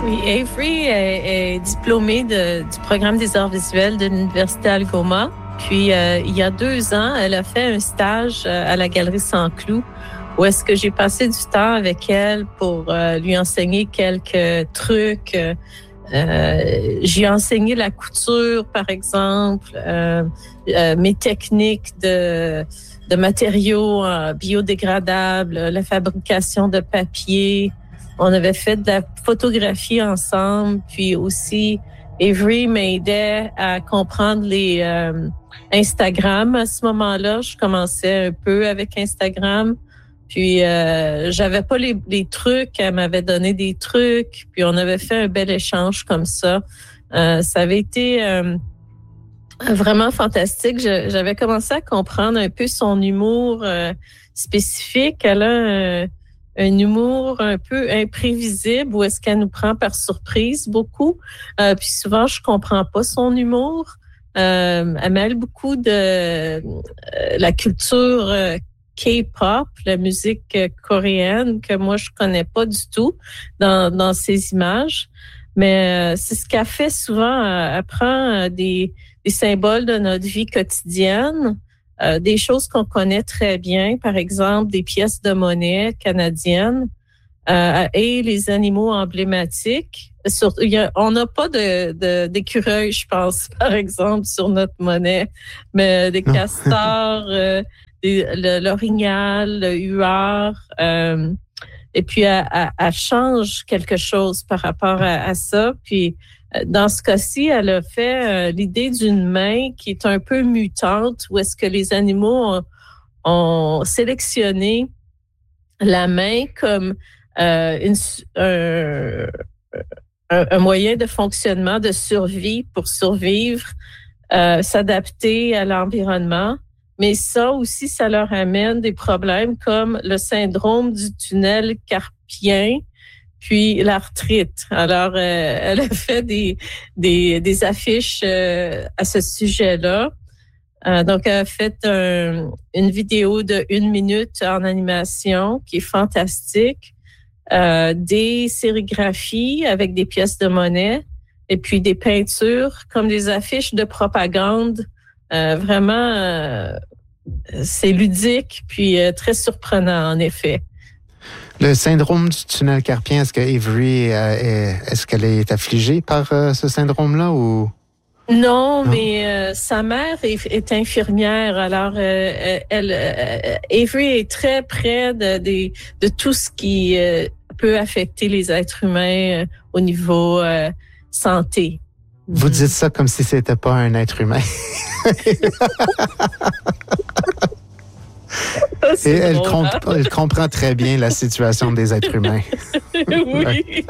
Oui, Avery est diplômée du programme des arts visuels de l'Université Algoma. Puis, il y a 2 ans, elle a fait un stage à la Galerie Saint-Cloud où est-ce que j'ai passé du temps avec elle pour lui enseigner quelques trucs. J'ai enseigné la couture, par exemple, mes techniques de matériaux biodégradables, la fabrication de papier. On avait fait de la photographie ensemble, puis aussi Avery m'aidait à comprendre les Instagram. À ce moment-là, je commençais un peu avec Instagram. Puis j'avais pas les trucs, elle m'avait donné des trucs, puis on avait fait un bel échange comme ça. Ça avait été vraiment fantastique. J'avais commencé à comprendre un peu son humour spécifique. Elle a un humour un peu imprévisible où est-ce qu'elle nous prend par surprise beaucoup. Puis souvent, je comprends pas son humour. Elle mêle beaucoup de la culture K-pop, la musique coréenne que moi je connais pas du tout dans ses images, mais c'est ce qu'elle fait souvent. Elle prend des symboles de notre vie quotidienne, des choses qu'on connaît très bien, par exemple des pièces de monnaie canadiennes et les animaux emblématiques. On n'a pas d'écureuil, je pense, par exemple, sur notre monnaie, mais des castors, l'orignal, le huard, et puis elle change quelque chose par rapport à ça. Puis dans ce cas-ci, elle a fait l'idée d'une main qui est un peu mutante, où est-ce que les animaux ont sélectionné la main comme un moyen de fonctionnement, de survie pour survivre, s'adapter à l'environnement. Mais ça aussi, ça leur amène des problèmes comme le syndrome du tunnel carpien, puis l'arthrite. Alors, elle a fait des affiches à ce sujet-là. Donc, elle a fait une vidéo de 1 minute en animation qui est fantastique, des sérigraphies avec des pièces de monnaie et puis des peintures comme des affiches de propagande. Vraiment, c'est ludique puis très surprenant en effet. Le syndrome du tunnel carpien, est-ce que Avery, est-ce qu'elle est affligée par ce syndrome-là ou? Non, mais sa mère est infirmière. Alors, Avery est très près de tout ce qui peut affecter les êtres humains au niveau santé. Vous dites ça comme si c'était pas un être humain. Et elle comprend très bien la situation des êtres humains. Oui.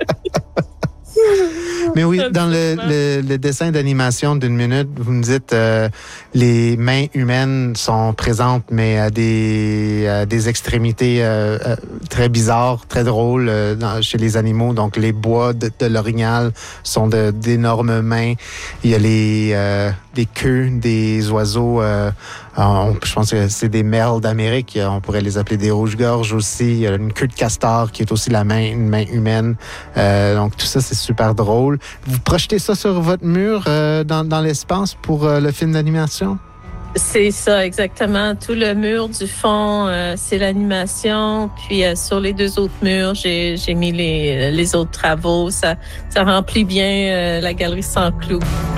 Mais oui, dans le dessin d'animation d'1 minute, vous me dites les mains humaines sont présentes, mais à des extrémités très bizarres, très drôles chez les animaux. Donc, les bois de l'orignal sont d'énormes mains. Il y a les queues des oiseaux. Je pense que c'est des merles d'Amérique. On pourrait les appeler des rouges-gorges aussi. Il y a une queue de castor qui est aussi une main humaine. Donc, tout ça, c'est super drôle. Vous projetez ça sur votre mur dans l'espace pour le film d'animation? C'est ça, exactement. Tout le mur du fond, c'est l'animation. Puis sur les 2 autres murs, j'ai mis les autres travaux. Ça remplit bien la Galerie Saint-Cloud.